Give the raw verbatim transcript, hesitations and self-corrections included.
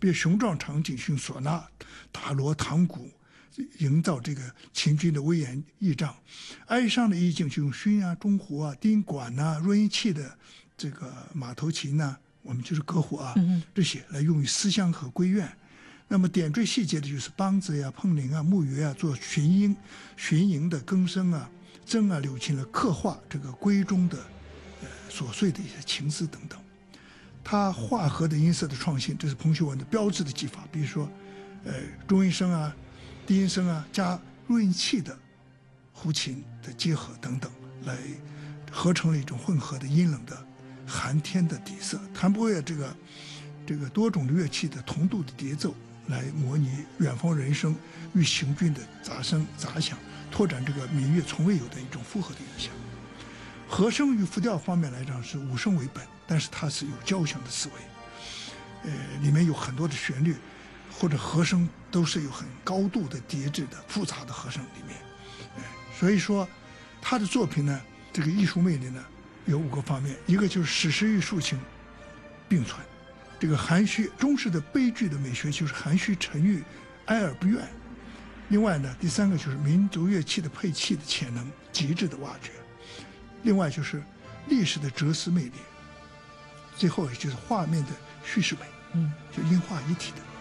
别雄壮场景性唢呐、打锣、堂鼓，营造这个秦军的威严义仗；哀伤的意境就用埙啊、中胡啊、丁管呐、弱音器的这个马头琴呐、啊，我们就是歌胡啊， 嗯、 这些来用于思乡和闺怨。那么点缀细节的就是梆子呀、碰铃啊、木鱼啊做寻音、寻营的更声啊、筝啊、柳琴来刻画这个闺中的呃琐碎的一些情思等等。它化合的音色的创新，这是彭秀文的标志的技法。比如说，呃，中音声啊、低音声啊，加弱音器的胡琴的结合等等，来合成了一种混合的阴冷的寒天的底色。弹拨乐这个这个多种乐器的同度的叠奏，来模拟远方人声与行军的杂声杂响，拓展这个民乐从未有的一种复合的影响。和声与复调方面来讲是五声为本，但是它是有交响的思维，呃，里面有很多的旋律或者和声都是有很高度的叠制的复杂的和声里面，呃，所以说他的作品呢，这个艺术魅力呢有五个方面，一个就是史诗与抒情并存，这个含蓄中式的悲剧的美学就是含蓄沉郁、哀而不怨。另外呢，第三个就是民族乐器的配器的潜能极致的挖掘。另外就是历史的哲思魅力，最后也就是画面的叙事美， 嗯， 就音画一体的。